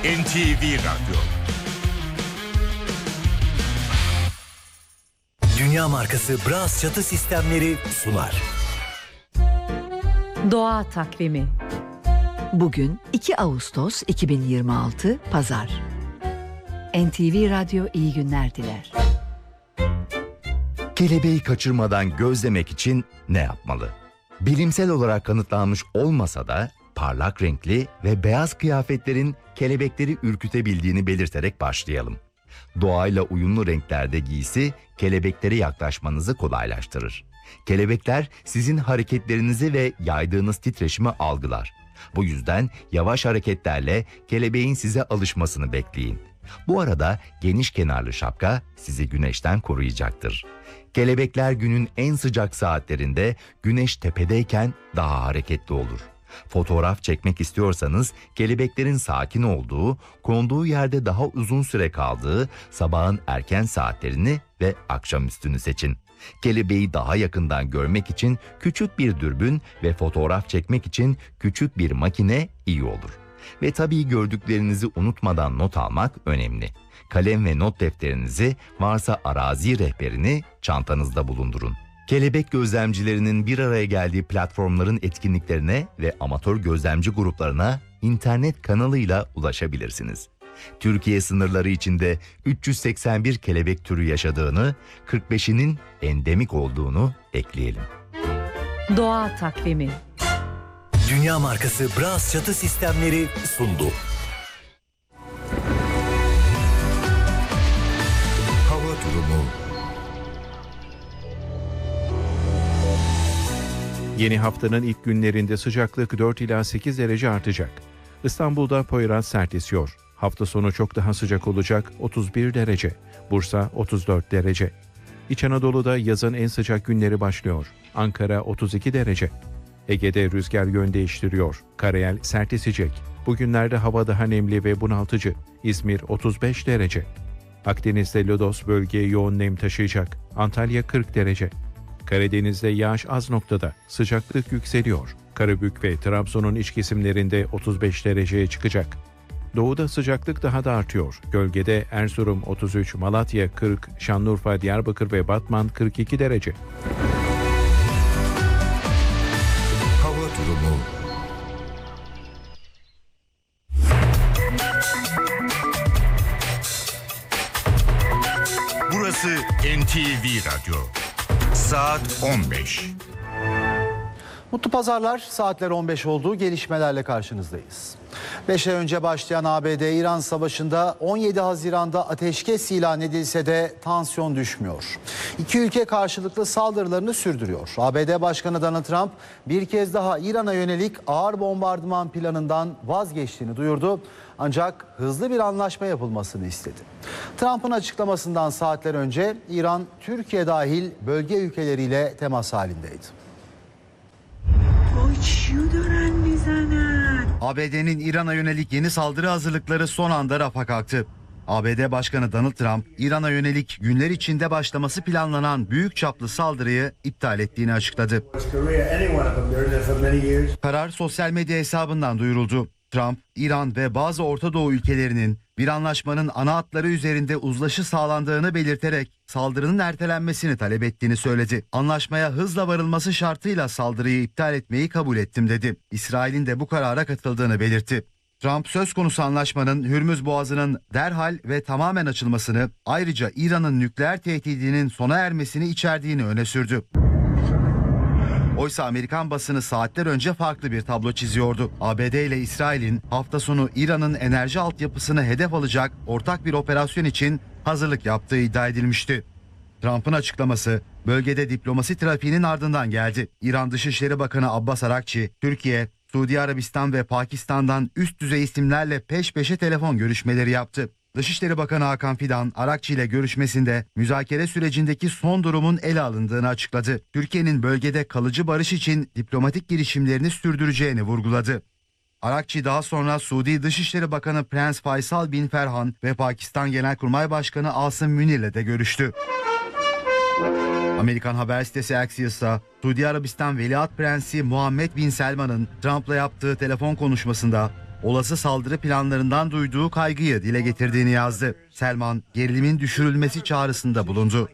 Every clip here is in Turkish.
NTV Radyo. Dünya markası Bras çatı sistemleri sunar. Doğa takvimi. Bugün 2 Ağustos 2026 Pazar. NTV Radyo iyi günler diler. Kelebeği kaçırmadan gözlemek için ne yapmalı? Bilimsel olarak kanıtlanmış olmasa da parlak renkli ve beyaz kıyafetlerin kelebekleri ürkütebildiğini belirterek başlayalım. Doğayla uyumlu renklerde giysi kelebeklere yaklaşmanızı kolaylaştırır. Kelebekler sizin hareketlerinizi ve yaydığınız titreşimi algılar. Bu yüzden yavaş hareketlerle kelebeğin size alışmasını bekleyin. Bu arada geniş kenarlı şapka sizi güneşten koruyacaktır. Kelebekler günün en sıcak saatlerinde güneş tepedeyken daha hareketli olur. Fotoğraf çekmek istiyorsanız kelebeklerin sakin olduğu, konduğu yerde daha uzun süre kaldığı sabahın erken saatlerini ve akşamüstünü seçin. Kelebeği daha yakından görmek için küçük bir dürbün ve fotoğraf çekmek için küçük bir makine iyi olur. Ve tabii gördüklerinizi unutmadan not almak önemli. Kalem ve not defterinizi, varsa arazi rehberini çantanızda bulundurun. Kelebek gözlemcilerinin bir araya geldiği platformların etkinliklerine ve amatör gözlemci gruplarına internet kanalıyla ulaşabilirsiniz. Türkiye sınırları içinde 381 kelebek türü yaşadığını, 45'inin endemik olduğunu ekleyelim. Doğa takvimi. Dünya markası Bras çatı sistemleri sundu. Hava durumu. Yeni haftanın ilk günlerinde sıcaklık 4 ila 8 derece artacak. İstanbul'da Poyraz sert esiyor. Hafta sonu çok daha sıcak olacak, 31 derece. Bursa 34 derece. İç Anadolu'da yazın en sıcak günleri başlıyor. Ankara 32 derece. Ege'de rüzgar yön değiştiriyor. Karayel sert esecek. Bugünlerde hava daha nemli ve bunaltıcı. İzmir 35 derece. Akdeniz'de lodos bölgeye yoğun nem taşıyacak. Antalya 40 derece. Karadeniz'de yağış az noktada, sıcaklık yükseliyor. Karabük ve Trabzon'un iç kesimlerinde 35 dereceye çıkacak. Doğuda sıcaklık daha da artıyor. Gölgede Erzurum 33, Malatya 40, Şanlıurfa, Diyarbakır ve Batman 42 derece. Hava durumu. Burası NTV Radyo. Saat 15. Mutlu pazarlar, saatler 15 oldu. Gelişmelerle karşınızdayız. 5 ay önce başlayan ABD-İran savaşında 17 Haziran'da ateşkes ilan edilse de tansiyon düşmüyor. İki ülke karşılıklı saldırılarını sürdürüyor. ABD Başkanı Donald Trump bir kez daha İran'a yönelik ağır bombardıman planından vazgeçtiğini duyurdu. Ancak hızlı bir anlaşma yapılmasını istedi. Trump'ın açıklamasından saatler önce İran, Türkiye dahil bölge ülkeleriyle temas halindeydi. ABD'nin İran'a yönelik yeni saldırı hazırlıkları son anda rafa kalktı. ABD Başkanı Donald Trump, İran'a yönelik günler içinde başlaması planlanan büyük çaplı saldırıyı iptal ettiğini açıkladı. Karar sosyal medya hesabından duyuruldu. Trump, İran ve bazı Orta Doğu ülkelerinin bir anlaşmanın ana hatları üzerinde uzlaşı sağlandığını belirterek saldırının ertelenmesini talep ettiğini söyledi. Anlaşmaya hızla varılması şartıyla saldırıyı iptal etmeyi kabul ettim dedi. İsrail'in de bu karara katıldığını belirtti. Trump söz konusu anlaşmanın Hürmüz Boğazı'nın derhal ve tamamen açılmasını, ayrıca İran'ın nükleer tehdidinin sona ermesini içerdiğini öne sürdü. Oysa Amerikan basını saatler önce farklı bir tablo çiziyordu. ABD ile İsrail'in hafta sonu İran'ın enerji altyapısını hedef alacak ortak bir operasyon için hazırlık yaptığı iddia edilmişti. Trump'ın açıklaması bölgede diplomasi trafiğinin ardından geldi. İran Dışişleri Bakanı Abbas Arakçi, Türkiye, Suudi Arabistan ve Pakistan'dan üst düzey isimlerle peş peşe telefon görüşmeleri yaptı. Dışişleri Bakanı Hakan Fidan, Arakçi ile görüşmesinde müzakere sürecindeki son durumun ele alındığını açıkladı. Türkiye'nin bölgede kalıcı barış için diplomatik girişimlerini sürdüreceğini vurguladı. Arakçi daha sonra Suudi Dışişleri Bakanı Prens Faysal bin Ferhan ve Pakistan Genelkurmay Başkanı Asım Münir'le de görüştü. Amerikan haber sitesi Axios'a Suudi Arabistan Veliaht Prensi Muhammed Bin Selman'ın Trump'la yaptığı telefon konuşmasında olası saldırı planlarından duyduğu kaygıyı dile getirdiğini yazdı. Selman, gerilimin düşürülmesi çağrısında bulundu.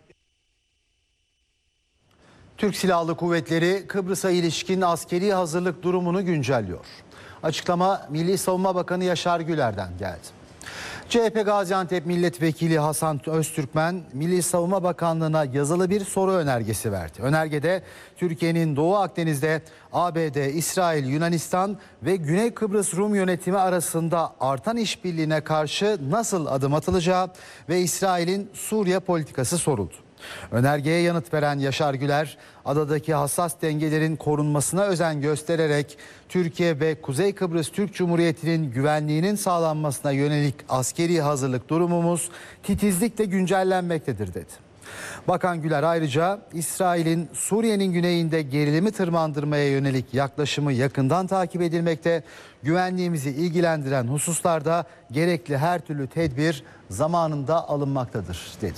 Türk Silahlı Kuvvetleri Kıbrıs'a ilişkin askeri hazırlık durumunu güncelliyor. Açıklama Milli Savunma Bakanı Yaşar Güler'den geldi. CHP Gaziantep Milletvekili Hasan Öztürkmen, Milli Savunma Bakanlığı'na yazılı bir soru önergesi verdi. Önergede Türkiye'nin Doğu Akdeniz'de ABD, İsrail, Yunanistan ve Güney Kıbrıs Rum yönetimi arasında artan işbirliğine karşı nasıl adım atılacağı ve İsrail'in Suriye politikası soruldu. Önergeye yanıt veren Yaşar Güler, adadaki hassas dengelerin korunmasına özen göstererek Türkiye ve Kuzey Kıbrıs Türk Cumhuriyeti'nin güvenliğinin sağlanmasına yönelik askeri hazırlık durumumuz titizlikle güncellenmektedir dedi. Bakan Güler ayrıca İsrail'in Suriye'nin güneyinde gerilimi tırmandırmaya yönelik yaklaşımı yakından takip edilmekte, güvenliğimizi ilgilendiren hususlarda gerekli her türlü tedbir zamanında alınmaktadır dedi.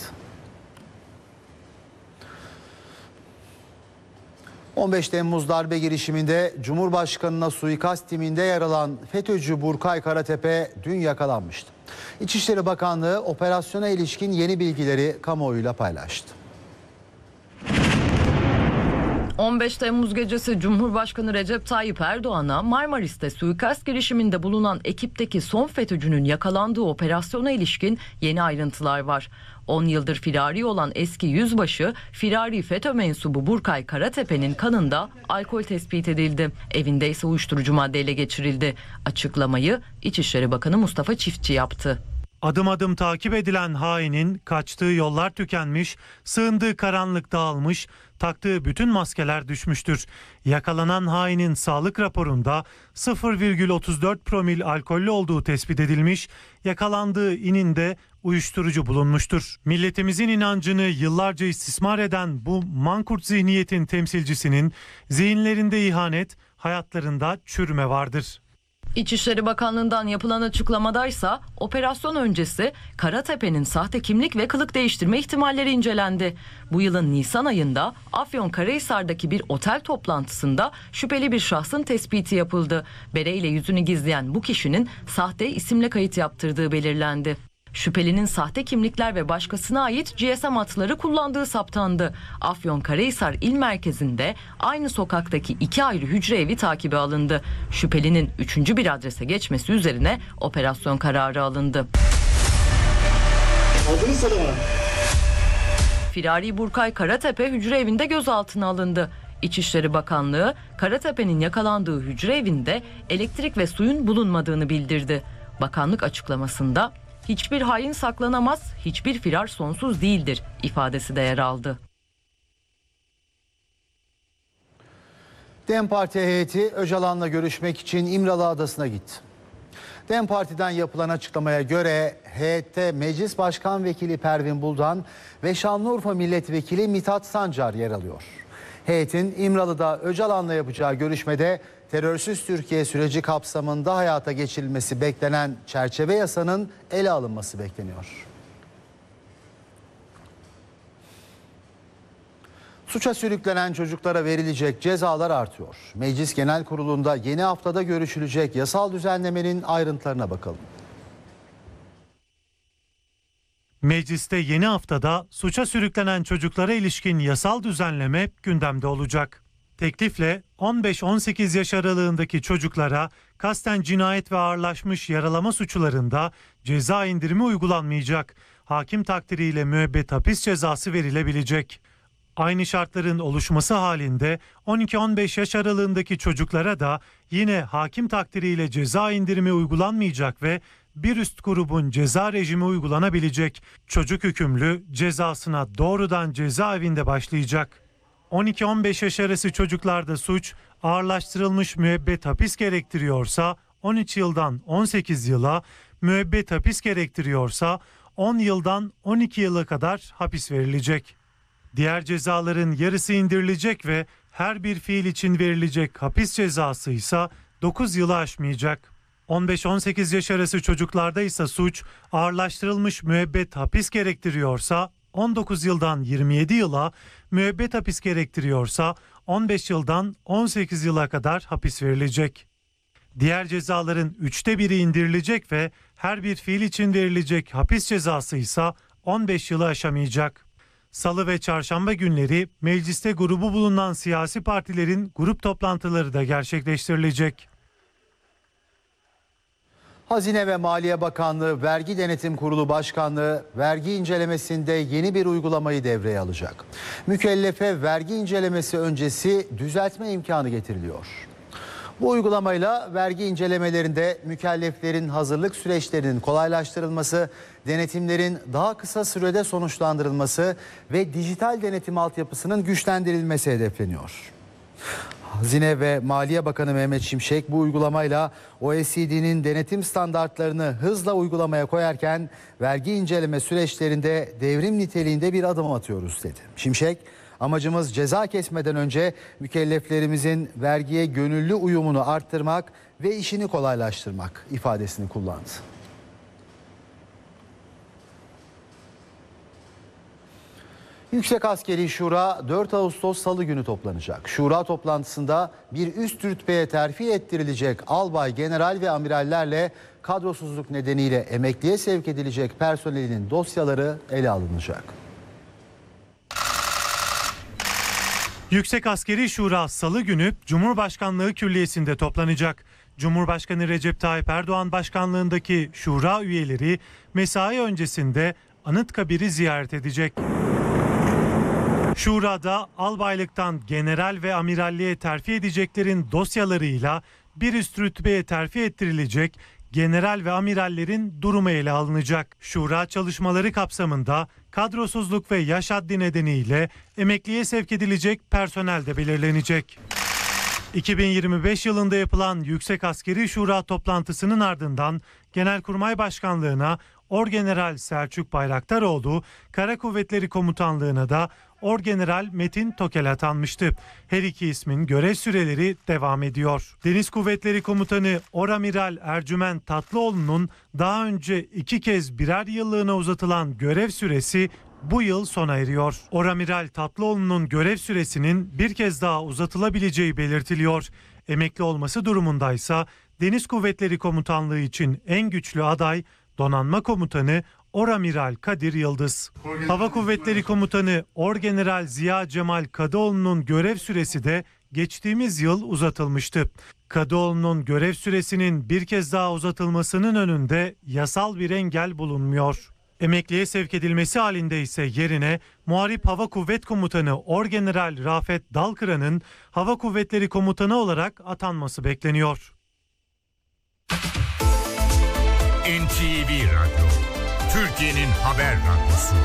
15 Temmuz darbe girişiminde Cumhurbaşkanı'na suikast timinde yer alan FETÖ'cü Burkay Karatepe dün yakalanmıştı. İçişleri Bakanlığı operasyona ilişkin yeni bilgileri kamuoyuyla paylaştı. 15 Temmuz gecesi Cumhurbaşkanı Recep Tayyip Erdoğan'a Marmaris'te suikast girişiminde bulunan ekipteki son FETÖ'cünün yakalandığı operasyona ilişkin yeni ayrıntılar var. 10 yıldır firari olan eski yüzbaşı, firari FETÖ mensubu Burkay Karatepe'nin kanında alkol tespit edildi. Evinde ise uyuşturucu maddeyle geçirildi. Açıklamayı İçişleri Bakanı Mustafa Çiftçi yaptı. Adım adım takip edilen hainin kaçtığı yollar tükenmiş, sığındığı karanlık dağılmış, taktığı bütün maskeler düşmüştür. Yakalanan hainin sağlık raporunda 0,34 promil alkollü olduğu tespit edilmiş, yakalandığı ininde uyuşturucu bulunmuştur. Milletimizin inancını yıllarca istismar eden bu mankurt zihniyetin temsilcisinin zihinlerinde ihanet, hayatlarında çürüme vardır. İçişleri Bakanlığı'ndan yapılan açıklamadaysa operasyon öncesi Karatepe'nin sahte kimlik ve kılık değiştirme ihtimalleri incelendi. Bu yılın Nisan ayında Afyonkarahisar'daki bir otel toplantısında şüpheli bir şahsın tespiti yapıldı. Bereyle yüzünü gizleyen bu kişinin sahte isimle kayıt yaptırdığı belirlendi. Şüphelinin sahte kimlikler ve başkasına ait GSM hatları kullandığı saptandı. Afyonkarahisar İl Merkezi'nde aynı sokaktaki 2 ayrı hücre evi takibe alındı. Şüphelinin 3. bir adrese geçmesi üzerine operasyon kararı alındı. Firari Burkay Karatepe hücre evinde gözaltına alındı. İçişleri Bakanlığı, Karatepe'nin yakalandığı hücre evinde elektrik ve suyun bulunmadığını bildirdi. Bakanlık açıklamasında hiçbir hain saklanamaz, hiçbir firar sonsuz değildir ifadesi de yer aldı. DEM Parti heyeti Öcalan'la görüşmek için İmralı Adası'na gitti. DEM Parti'den yapılan açıklamaya göre heyette Meclis Başkan Vekili Pervin Buldan ve Şanlıurfa Milletvekili Mithat Sancar yer alıyor. Heyetin İmralı'da Öcalan'la yapacağı görüşmede terörsüz Türkiye süreci kapsamında hayata geçirilmesi beklenen çerçeve yasanın ele alınması bekleniyor. Suça sürüklenen çocuklara verilecek cezalar artıyor. Meclis Genel Kurulu'nda yeni haftada görüşülecek yasal düzenlemenin ayrıntılarına bakalım. Mecliste yeni haftada suça sürüklenen çocuklara ilişkin yasal düzenleme gündemde olacak. Teklifle 15-18 yaş aralığındaki çocuklara kasten cinayet ve ağırlaşmış yaralama suçlarında ceza indirimi uygulanmayacak. Hakim takdiriyle müebbet hapis cezası verilebilecek. Aynı şartların oluşması halinde 12-15 yaş aralığındaki çocuklara da yine hakim takdiriyle ceza indirimi uygulanmayacak ve bir üst grubun ceza rejimi uygulanabilecek. Çocuk hükümlü cezasına doğrudan cezaevinde başlayacak. 12-15 yaş arası çocuklarda suç ağırlaştırılmış müebbet hapis gerektiriyorsa 13 yıldan 18 yıla, müebbet hapis gerektiriyorsa 10 yıldan 12 yıla kadar hapis verilecek. Diğer cezaların yarısı indirilecek ve her bir fiil için verilecek hapis cezası ise 9 yılı aşmayacak. 15-18 yaş arası çocuklarda ise suç ağırlaştırılmış müebbet hapis gerektiriyorsa 19 yıldan 27 yıla, müebbet hapis gerektiriyorsa 15 yıldan 18 yıla kadar hapis verilecek. Diğer cezaların 1/3'ü indirilecek ve her bir fiil için verilecek hapis cezası ise 15 yılı aşamayacak. Salı ve çarşamba günleri mecliste grubu bulunan siyasi partilerin grup toplantıları da gerçekleştirilecek. Hazine ve Maliye Bakanlığı Vergi Denetim Kurulu Başkanlığı vergi incelemesinde yeni bir uygulamayı devreye alacak. Mükellefe vergi incelemesi öncesi düzeltme imkanı getiriliyor. Bu uygulamayla vergi incelemelerinde mükelleflerin hazırlık süreçlerinin kolaylaştırılması, denetimlerin daha kısa sürede sonuçlandırılması ve dijital denetim altyapısının güçlendirilmesi hedefleniyor. Hazine ve Maliye Bakanı Mehmet Şimşek bu uygulamayla OECD'nin denetim standartlarını hızla uygulamaya koyarken vergi inceleme süreçlerinde devrim niteliğinde bir adım atıyoruz dedi. Şimşek, amacımız ceza kesmeden önce mükelleflerimizin vergiye gönüllü uyumunu arttırmak ve işini kolaylaştırmak ifadesini kullandı. Yüksek Askeri Şura 4 Ağustos Salı günü toplanacak. Şura toplantısında bir üst rütbeye terfi ettirilecek albay, general ve amirallerle kadrosuzluk nedeniyle emekliye sevk edilecek personelin dosyaları ele alınacak. Yüksek Askeri Şura Salı günü Cumhurbaşkanlığı Külliyesi'nde toplanacak. Cumhurbaşkanı Recep Tayyip Erdoğan başkanlığındaki şura üyeleri mesai öncesinde Anıtkabir'i ziyaret edecek. Şurada albaylıktan general ve amiralliğe terfi edeceklerin dosyalarıyla bir üst rütbeye terfi ettirilecek general ve amirallerin durumu ele alınacak. Şura çalışmaları kapsamında kadrosuzluk ve yaş haddi nedeniyle emekliye sevk edilecek personel de belirlenecek. 2025 yılında yapılan Yüksek Askeri Şura toplantısının ardından Genelkurmay Başkanlığı'na Orgeneral Selçuk Bayraktaroğlu, Kara Kuvvetleri Komutanlığı'na da Orgeneral Metin Tokel atanmıştı. Her iki ismin görev süreleri devam ediyor. Deniz Kuvvetleri Komutanı Oramiral Ercüment Tatlıoğlu'nun daha önce 2 kez birer yıllığına uzatılan görev süresi bu yıl sona eriyor. Oramiral Tatlıoğlu'nun görev süresinin bir kez daha uzatılabileceği belirtiliyor. Emekli olması durumundaysa Deniz Kuvvetleri Komutanlığı için en güçlü aday Donanma Komutanı Oramiral Kadir Yıldız. Hava Kuvvetleri Komutanı Orgeneral Ziya Cemal Kadıoğlu'nun görev süresi de geçtiğimiz yıl uzatılmıştı. Kadıoğlu'nun görev süresinin bir kez daha uzatılmasının önünde yasal bir engel bulunmuyor. Emekliye sevk edilmesi halinde ise yerine Muharip Hava Kuvvet Komutanı Orgeneral Rafet Dalkıran'ın Hava Kuvvetleri Komutanı olarak atanması bekleniyor. NTV Radyo, Türkiye'nin haber radyosu.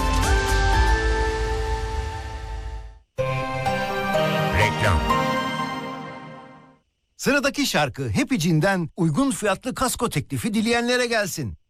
Reklam. Sıradaki şarkı Happy Jean'den uygun fiyatlı kasko teklifi dileyenlere gelsin.